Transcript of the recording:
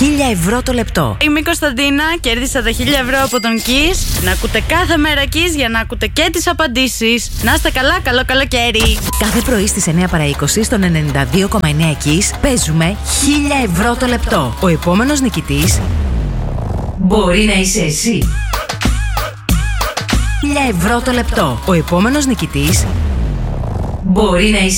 ευρώ το λεπτό. Είμαι η Κωνσταντίνα, κέρδισα τα 1.000 ευρώ από τον Kiss. Να ακούτε κάθε μέρα Kiss για να ακούτε και τις απαντήσεις. Να είστε καλά, καλό καλοκαίρι. Κάθε πρωί στις 9 παρά 20 στον 92,9 Kiss παίζουμε 1.000 ευρώ το λεπτό. Ο επόμενος νικητής μπορεί να είσαι εσύ. 1.000 ευρώ το λεπτό. Ο επόμενος νικητής μπορεί να είσαι